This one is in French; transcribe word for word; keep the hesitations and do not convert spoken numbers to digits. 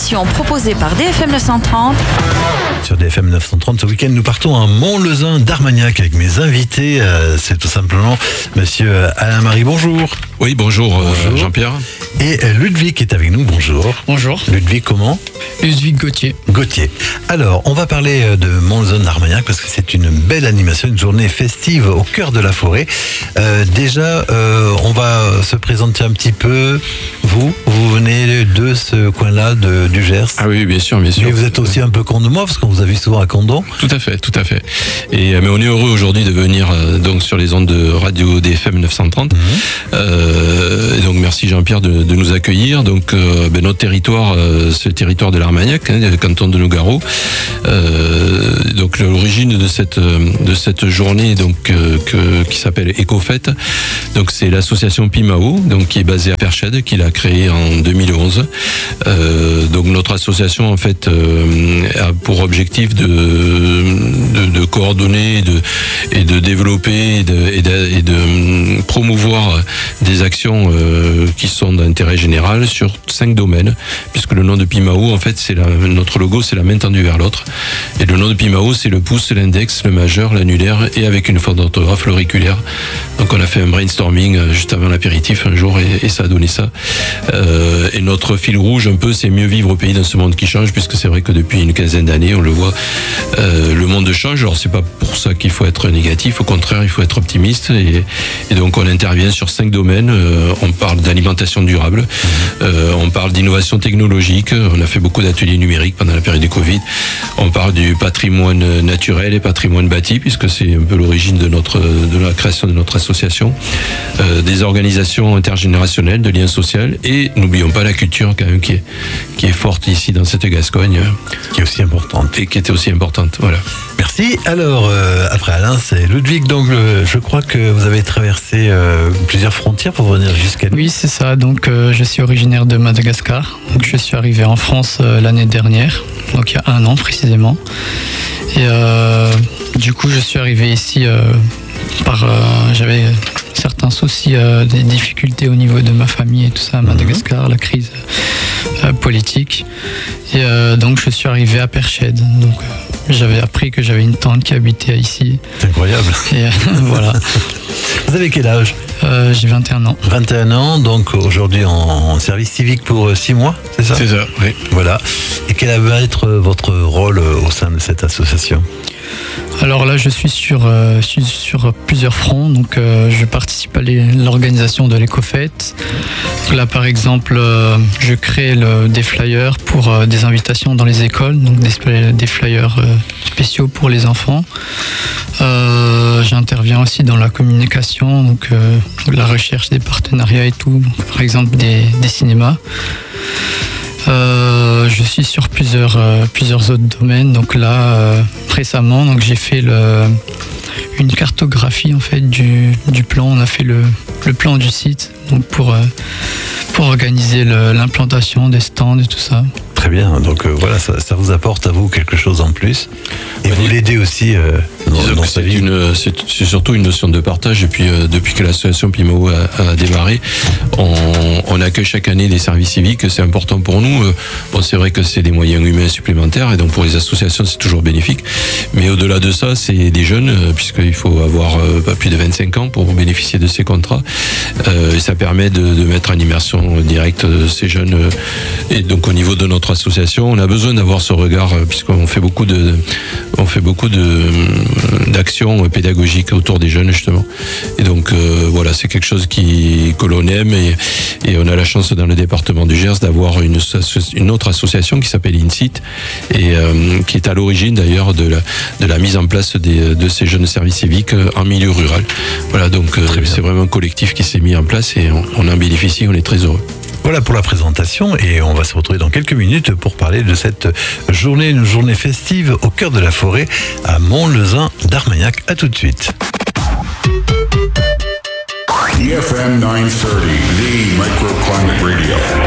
émission proposée par D F M neuf cent trente. Sur D F M neuf cent trente, ce week-end, nous partons à Mont-Lezin d'Armagnac avec mes invités. Euh, c'est tout simplement monsieur Alain Marie, bonjour. Oui, bonjour, bonjour. Euh, Jean-Pierre. Et Ludwig qui est avec nous, bonjour. Bonjour. Ludwig comment ? Ludwig Gauthier. Gauthier. Alors, on va parler de Mont-Lezin d'Armagnac parce que c'est une belle animation, une journée festive au cœur de la forêt. Euh, déjà, euh, on va se présenter un petit peu. Vous, vous venez de ce coin-là, de, du Gers. Ah oui, bien sûr, bien sûr. Mais vous êtes aussi un peu con de moi parce qu'on vous a vu souvent à Condon. Tout à fait, tout à fait. Et mais on est heureux aujourd'hui de venir euh, donc sur les ondes de radio D F M neuf cent trente. Mmh. Euh, et donc merci Jean-Pierre de, de nous accueillir. Donc euh, ben, notre territoire, euh, c'est le territoire de l'Armagnac, hein, le canton de Nogaro. Euh, donc l'origine de cette de cette journée donc euh, que, qui s'appelle EcoFête. Donc c'est l'association Pimao, donc qui est basée à Perchède, qui l'a créée en deux mille onze. Euh, donc notre association en fait euh, a pour objectif de de, de coordonner et de, et de développer et de, et de, et de promouvoir des actions euh, qui sont d'intérêt général sur cinq domaines, puisque le nom de Pimao, en fait, c'est la, notre logo, c'est la main tendue vers l'autre. Et le nom de Pimao, c'est le pouce, l'index, le majeur, l'annulaire et avec une faute d'orthographe, l'auriculaire. Donc on a fait un brainstorming juste avant l'apéritif un jour et, et ça a donné ça. Euh, et notre fil rouge un peu, c'est mieux vivre au pays dans ce monde qui change, puisque c'est vrai que depuis une quinzaine d'années, on le voit, euh, le monde change. Alors c'est pas pour ça qu'il faut être négatif, au contraire, il faut être optimiste. Et, et donc on intervient sur cinq domaines. Euh, on parle d'alimentation durable, euh, on parle d'innovation technologique, on a fait beaucoup d'ateliers numériques pendant la période du Covid. On parle du patrimoine naturel et patrimoine bâti, puisque c'est un peu l'origine de notre de la création de notre association. Euh, des organisations intergénérationnelles, de liens sociaux, et n'oublions pas la culture quand même qui est qui est forte ici dans cette Gascogne, qui est aussi importante et qui était aussi importante. Voilà. Merci. Alors euh, après Alain, c'est Ludwig. Donc euh, je crois que vous avez traversé euh, plusieurs frontières pour venir jusqu'à nous. Oui, c'est ça. Donc euh, je suis originaire de Madagascar. Donc je suis arrivé en France euh, l'année dernière, donc il y a un an précisément. Et euh, du coup, je suis arrivé ici euh, par euh, j'avais certains soucis, euh, des difficultés au niveau de ma famille et tout ça à Madagascar, mmh. la crise euh, politique. Et euh, donc je suis arrivé à Perchède. Donc euh, j'avais appris que j'avais une tante qui habitait ici. C'est incroyable. Et euh, voilà. Vous avez quel âge ? euh, J'ai vingt et un ans. vingt et un ans, donc aujourd'hui en, en service civique pour six mois, c'est ça ? C'est ça, oui. Voilà. Et quel va être votre rôle au sein de cette association ? Alors là, je suis sur, euh, suis sur plusieurs fronts. Donc, euh, je participe à l'organisation de l'EcoFête. Là, par exemple, euh, je crée le, des flyers pour euh, des invitations dans les écoles, donc des, des flyers euh, spéciaux pour les enfants. Euh, j'interviens aussi dans la communication, donc euh, la recherche des partenariats et tout. Donc, par exemple, des, des cinémas. Euh, je suis sur plusieurs, euh, plusieurs autres domaines. Donc là, euh, récemment, donc j'ai fait le, une cartographie en fait du, du plan. On a fait le, le plan du site, donc pour, euh, pour organiser l'implantation des stands et tout ça. Très bien, donc euh, voilà, ça, ça vous apporte à vous quelque chose en plus. Et vous l'aidez aussi euh, dans, dans sa vie. C'est surtout une notion de partage. Et puis, euh, depuis que l'association Pimao a, a démarré, on, on accueille chaque année des services civiques. C'est important pour nous. Euh, bon, c'est vrai que c'est des moyens humains supplémentaires. Et donc, pour les associations, c'est toujours bénéfique. Mais au-delà de ça, c'est des jeunes, euh, puisqu'il faut avoir euh, pas plus de vingt-cinq ans pour bénéficier de ces contrats. Euh, et ça permet de, de mettre en immersion directe ces jeunes. Euh, et donc, au niveau de notre association, on a besoin d'avoir ce regard, puisqu'on fait beaucoup de, on fait beaucoup de d'actions pédagogiques autour des jeunes justement. Et donc euh, voilà, c'est quelque chose qui que l'on aime et, et on a la chance dans le département du Gers d'avoir une, une autre association qui s'appelle INSIT et euh, qui est à l'origine d'ailleurs de la, de la mise en place des, de ces jeunes services civiques en milieu rural. Voilà, donc euh, c'est vraiment un collectif qui s'est mis en place et on, on en bénéficie, on est très heureux. Voilà pour la présentation et on va se retrouver dans quelques minutes pour parler de cette journée, une journée festive au cœur de la forêt à Mont-Lezin d'Armagnac. À tout de suite. D F M nine thirty, the Microclimate Radio.